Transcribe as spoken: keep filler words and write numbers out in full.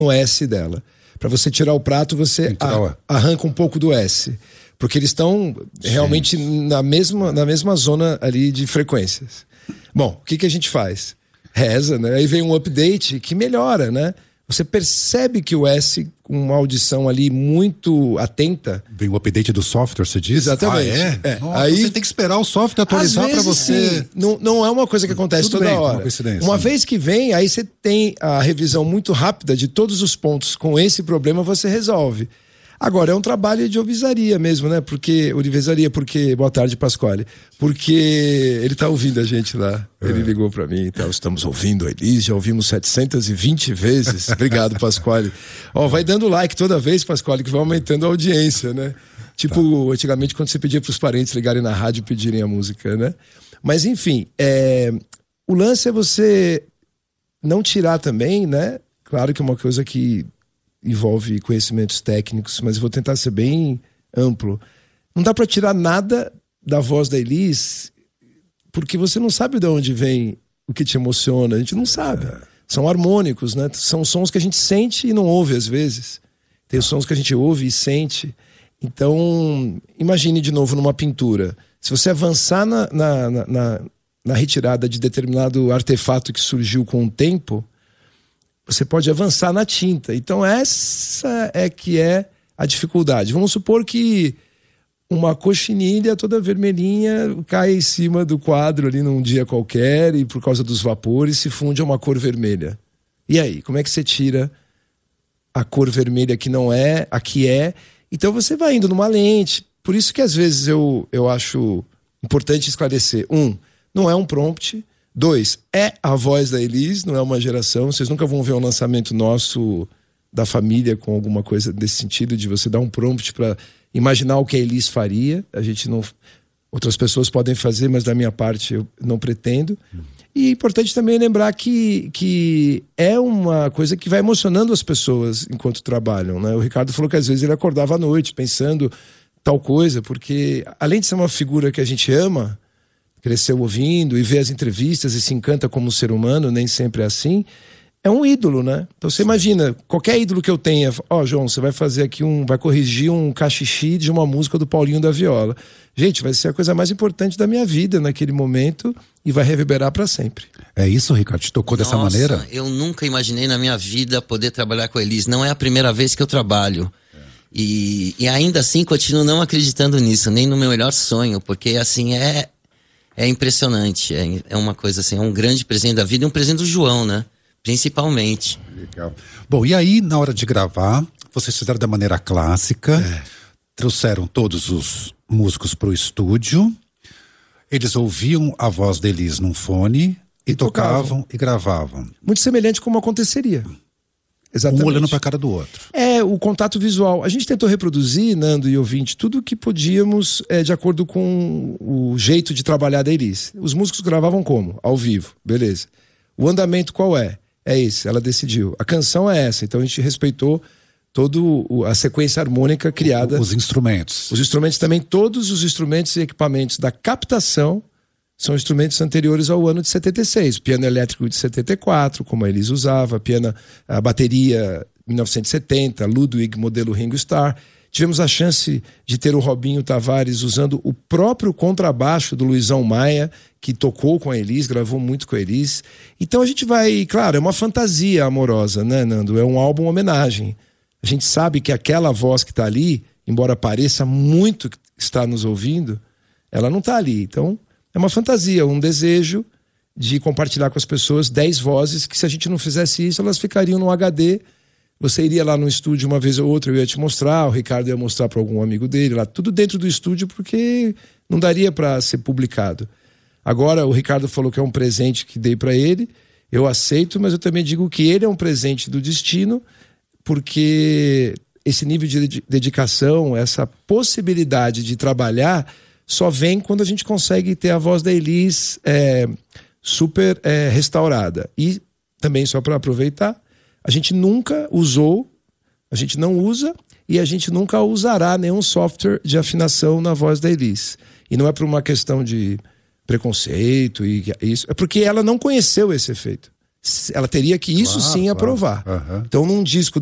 no S dela. Para você tirar o prato, você a, arranca um pouco do S. Porque eles estão realmente na mesma, na mesma zona ali de frequências. Bom, o que, que a gente faz? Reza, né? Aí vem um update que melhora, né? Você percebe que o S, com uma audição ali muito atenta... Vem o update do software, você diz? Exatamente. Ah, é? é. Nossa, Aí, você tem que esperar o software atualizar para você... Sim. Não, não é uma coisa que acontece Tudo toda bem, hora. Uma, uma vez que vem, aí você tem a revisão muito rápida de todos os pontos. Com esse problema você resolve. Agora, é um trabalho de ovisaria mesmo, né? Porque... Ovisaria, porque... Boa tarde, Pasquale. Porque ele tá ouvindo a gente lá. É. Ele ligou para mim e tal. Estamos ouvindo a Elis, já ouvimos setecentas e vinte vezes. Obrigado, Pasquale. Ó, vai dando like toda vez, Pasquale, que vai aumentando a audiência, né? Tipo, tá. Antigamente, quando você pedia pros parentes ligarem na rádio e pedirem a música, né? Mas, enfim, é... o lance é você não tirar também, né? Claro que é uma coisa que... envolve conhecimentos técnicos, mas eu vou tentar ser bem amplo. Não dá para tirar nada da voz da Elis, porque você não sabe de onde vem o que te emociona, a gente não sabe. São harmônicos, né? São sons que a gente sente e não ouve às vezes. Tem os sons que a gente ouve e sente. Então, imagine de novo numa pintura. Se você avançar na, na, na, na retirada de determinado artefato que surgiu com o tempo, você pode avançar na tinta. Então essa é que é a dificuldade. Vamos supor que uma coxinilha toda vermelhinha cai em cima do quadro ali num dia qualquer e por causa dos vapores se funde a uma cor vermelha. E aí, como é que você tira a cor vermelha que não é, a que é? Então você vai indo numa lente. Por isso que às vezes eu, eu acho importante esclarecer. Um, não é um prompt. Dois, é a voz da Elis, não é uma geração. Vocês nunca vão ver um lançamento nosso da família com alguma coisa desse sentido, de você dar um prompt para imaginar o que a Elis faria. A gente não... Outras pessoas podem fazer, mas da minha parte eu não pretendo. E é importante também lembrar que, que é uma coisa que vai emocionando as pessoas enquanto trabalham, né? O Ricardo falou que às vezes ele acordava à noite pensando tal coisa, porque além de ser uma figura que a gente ama, cresceu ouvindo e vê as entrevistas e se encanta como ser humano, nem sempre é assim, é um ídolo, né? Então você imagina, qualquer ídolo que eu tenha, ó, oh, João, você vai fazer aqui um, vai corrigir um cachixi de uma música do Paulinho da Viola. Gente, vai ser a coisa mais importante da minha vida naquele momento e vai reverberar para sempre. É isso, Ricardo? Te tocou Nossa, dessa maneira? Eu nunca imaginei na minha vida poder trabalhar com a Elis. Não é a primeira vez que eu trabalho. E, e ainda assim continuo não acreditando nisso, nem no meu melhor sonho, porque assim é... É impressionante, é, é uma coisa assim, é um grande presente da vida e um presente do João, né? Principalmente. Legal. Bom, e aí na hora de gravar, vocês fizeram da maneira clássica, é. trouxeram todos os músicos pro estúdio, eles ouviam a voz da Elis num fone e, e tocavam, tocavam e gravavam. Muito semelhante como aconteceria. Exatamente. Um olhando para a cara do outro. É, o contato visual. A gente tentou reproduzir, Nando e ouvinte, tudo o que podíamos é, de acordo com o jeito de trabalhar da Elis. Os músicos gravavam como? Ao vivo, beleza. O andamento qual é? É esse, ela decidiu. A canção é essa, então a gente respeitou toda a sequência harmônica criada. Os instrumentos. Os instrumentos também, todos os instrumentos e equipamentos da captação são instrumentos anteriores ao ano de setenta e seis. Piano elétrico de setenta e quatro, como a Elis usava, piano, a bateria mil novecentos e setenta, Ludwig, modelo Ringo Starr. Tivemos a chance de ter o Robinho Tavares usando o próprio contrabaixo do Luizão Maia, que tocou com a Elis, gravou muito com a Elis. Então a gente vai, claro, é uma fantasia amorosa, né, Nando? É um álbum homenagem. A gente sabe que aquela voz que está ali, embora pareça muito que está nos ouvindo, ela não está ali. Então é uma fantasia, um desejo de compartilhar com as pessoas dez vozes que, se a gente não fizesse isso, elas ficariam no H D. Você iria lá no estúdio uma vez ou outra, eu ia te mostrar, o Ricardo ia mostrar para algum amigo dele, lá tudo dentro do estúdio, porque não daria para ser publicado. Agora, o Ricardo falou que é um presente que dei para ele, eu aceito, mas eu também digo que ele é um presente do destino, porque esse nível de dedicação, essa possibilidade de trabalhar, só vem quando a gente consegue ter a voz da Elis é, super é, restaurada. E também, só para aproveitar, a gente nunca usou, a gente não usa e a gente nunca usará nenhum software de afinação na voz da Elis. E não é por uma questão de preconceito e isso, é porque ela não conheceu esse efeito. ela teria que isso Claro, sim claro. aprovar. Uhum. Então, num disco